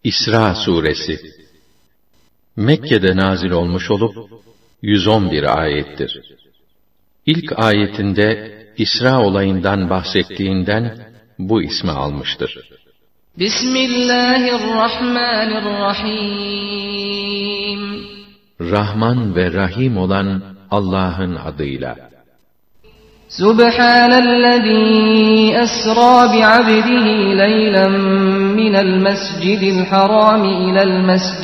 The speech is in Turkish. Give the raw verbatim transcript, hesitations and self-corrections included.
İsra suresi Mekke'de nazil olmuş olup yüz on bir ayettir. İlk ayetinde İsra olayından bahsettiğinden bu ismi almıştır. Bismillahirrahmanirrahim. Rahman ve Rahim olan Allah'ın adıyla. Subhanellezî esrâ bi'abdihi leylen minel mescidil harâmi ilel mescidil